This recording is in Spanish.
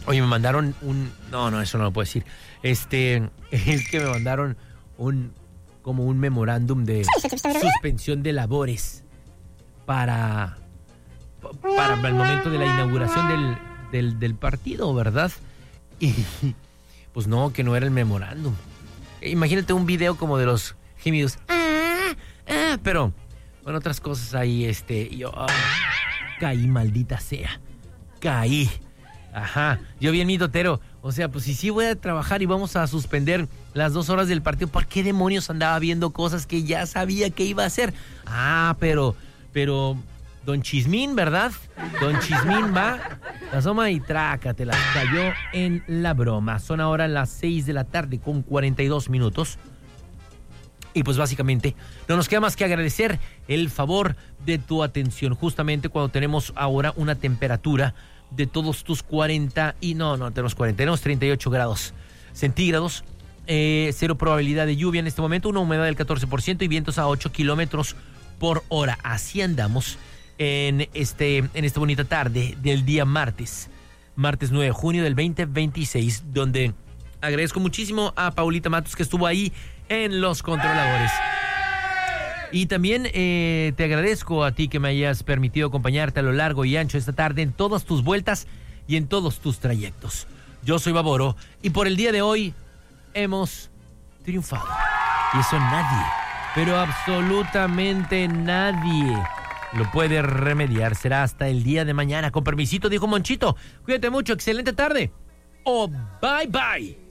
Oye, me mandaron No, eso no lo puedo decir. Es que me mandaron como un memorándum de suspensión de labores para el momento de la inauguración del partido, ¿verdad? Y pues no, que no era el memorándum. Imagínate un video como de los gemidos. Pero bueno, otras cosas ahí, yo caí, maldita sea. Caí. Ajá, yo bien mitotero. O sea, pues si sí voy a trabajar y vamos a suspender las 2 horas del partido, ¿por qué demonios andaba viendo cosas que ya sabía que iba a hacer? Pero Don Chismín, ¿verdad? Don Chismín va, la asoma y trácatela. Cayó en la broma. Son ahora las 6 de la tarde con 42 minutos. Y pues básicamente no nos queda más que agradecer el favor de tu atención. Justamente cuando tenemos ahora una temperatura de todos tus 40 y no tenemos 40, tenemos 38 grados centígrados, 0 probabilidad de lluvia en este momento, una humedad del 14% y vientos a 8 kilómetros por hora. Así andamos en esta bonita tarde del día martes 9 de junio del 2026, donde agradezco muchísimo a Paulita Matos que estuvo ahí en los controladores. Y también te agradezco a ti que me hayas permitido acompañarte a lo largo y ancho esta tarde en todas tus vueltas y en todos tus trayectos. Yo soy Baboro y por el día de hoy hemos triunfado. Y eso nadie, pero absolutamente nadie lo puede remediar. Será hasta el día de mañana. Con permisito, dijo Monchito. Cuídate mucho, excelente tarde. Bye bye.